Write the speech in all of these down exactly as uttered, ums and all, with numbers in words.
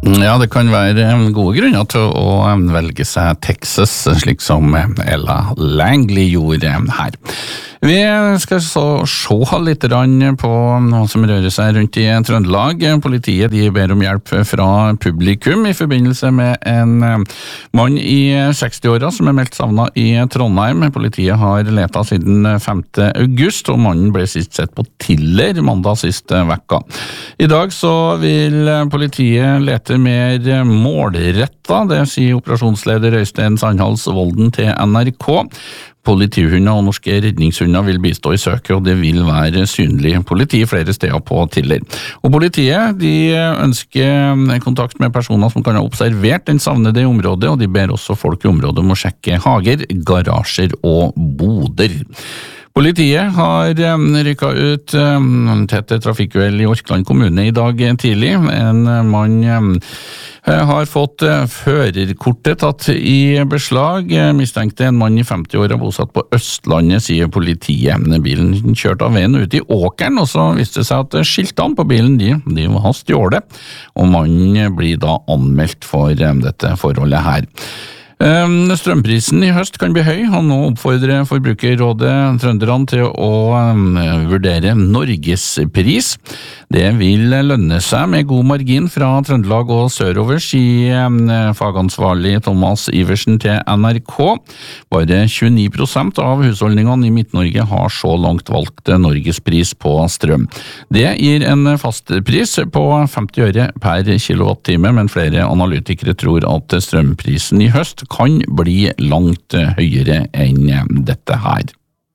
Ja, det kan være gode grunner til å velge seg Texas, slik som Ella Langley gjorde her. Vi skal så se litt på noe som rører seg rundt i Trøndelag. Politiet de ber om hjelp fra publikum i forbindelse med en mann i seksti-åra som er meldt savnet i Trondheim. Politiet har letet siden femte august, og mannen ble sist sett på Tiller mandag siste vekka. I dag så vil politiet lete mer målretta, det sier operasjonsleder Øystein Sandhals Volden til N R K. Politihunder og norske redningshunder vil bistå i søket, og det vil være synlig politi flere steder på Tiller. Og politiet de ønsker kontakt med personer som kan ha observert den savnede i området, og de ber også folk i området om å sjekke hager, garasjer og boder. Politiet har rykket ut til et trafikkuhell i Orkland kommune i dag tidlig. En mann har fått førerkortet tatt i beslag. Mistenkte en mann i femti-åra bosatt på Østlandet, sier politiet. Bilen kjørte av veien ut i åkeren, og så viste det seg at skiltene på bilen de, de var stjålet, og mannen blir da anmeldt for dette forholdet her. Strømprisen i høst kan bli høy, og nå oppfordrer Forbrukerrådet trønderne til å vurdere Norgespris. Det vil lønne seg med god margin fra Trøndelag og sørover, sier fagansvarlig Thomas Iversen til N R K. Bare tjueni prosent av husholdningene i Midt-Norge har så langt valgt Norgespris på strøm. Det gir en fastpris på femti øre per kilowattime, men flere analytikere tror at strømprisen i høst kan bli langt høyere enn dette her.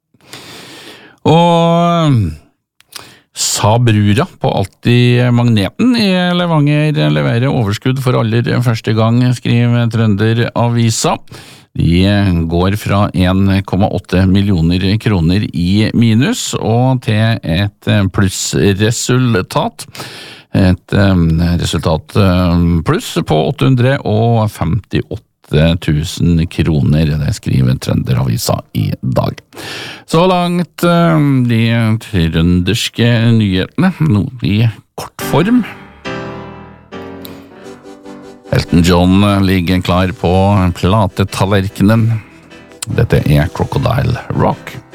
Og Sabrura på Alltid Magneten i Levanger leverer overskudd for aller første gang, skriver Trønderavisa. De går fra en komma åtte millioner kroner i minus og til et plussresultat. Et resultat pluss på åtte hundre femtiåtte tusen kroner, det skriver Trønderavisa i dag. Så langt de trønderske nyhetene, noe i kort form. Elton John ligger klar på platetallerkenen. Dette er Crocodile Rock.